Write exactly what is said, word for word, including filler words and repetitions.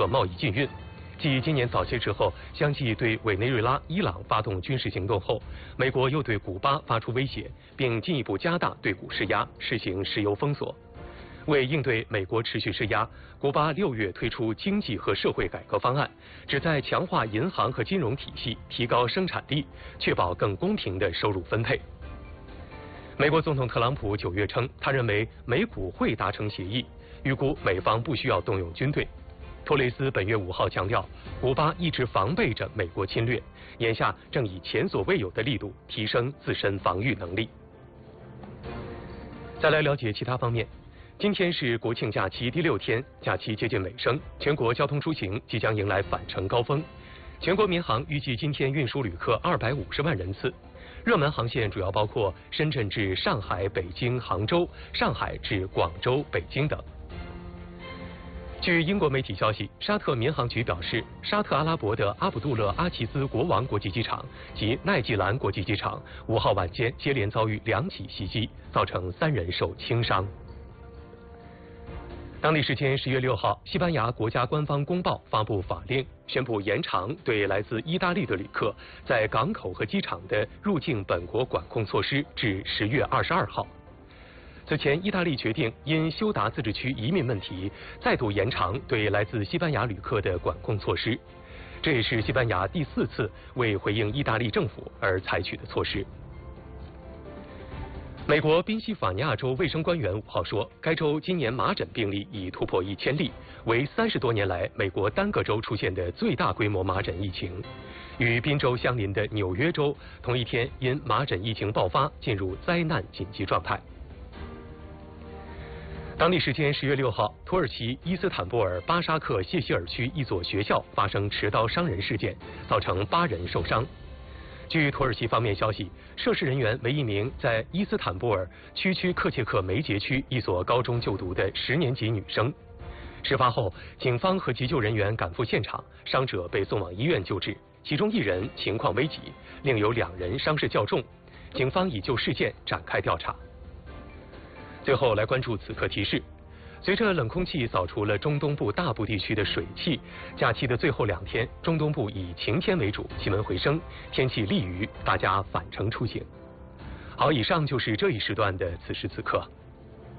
可贸易禁运。继今年早些之后相继对委内瑞拉、伊朗发动军事行动后，美国又对古巴发出威胁，并进一步加大对古施压，实行石油封锁。为应对美国持续施压，古巴六月推出经济和社会改革方案，旨在强化银行和金融体系，提高生产力，确保更公平的收入分配。美国总统特朗普九月称，他认为美古会达成协议，预估美方不需要动用军队。托雷斯本月五号强调，古巴一直防备着美国侵略，眼下正以前所未有的力度提升自身防御能力。再来了解其他方面，今天是国庆假期第六天，假期接近尾声，全国交通出行即将迎来返程高峰。全国民航预计今天运输旅客二百五十万人次，热门航线主要包括深圳至上海、北京、杭州、上海至广州、北京等。据英国媒体消息，沙特民航局表示，沙特阿拉伯的阿卜杜勒阿齐兹国王国际机场及奈季兰国际机场五号晚间接连遭遇两起袭击，造成三人受轻伤。当地时间十月六号，西班牙国家官方公报发布法令，宣布延长对来自意大利的旅客在港口和机场的入境本国管控措施至十月二十二号。此前，意大利决定因休达自治区移民问题，再度延长对来自西班牙旅客的管控措施。这也是西班牙第四次为回应意大利政府而采取的措施。美国宾夕法尼亚州卫生官员五号说，该州今年麻疹病例已突破一千例，为三十多年来美国单个州出现的最大规模麻疹疫情。与宾州相邻的纽约州同一天因麻疹疫情爆发进入灾难紧急状态。当地时间十月六号，土耳其伊斯坦布尔巴沙克谢希尔区一所学校发生持刀伤人事件，造成八人受伤。据土耳其方面消息，涉事人员为一名在伊斯坦布尔区区克切克梅杰区一所高中就读的十年级女生。事发后，警方和急救人员赶赴现场，伤者被送往医院救治，其中一人情况危急，另有两人伤势较重。警方已就事件展开调查。最后来关注此刻提示，随着冷空气扫除了中东部大部地区的水汽，假期的最后两天，中东部以晴天为主，气温回升，天气利于大家返程出行。好，以上就是这一时段的此时此刻。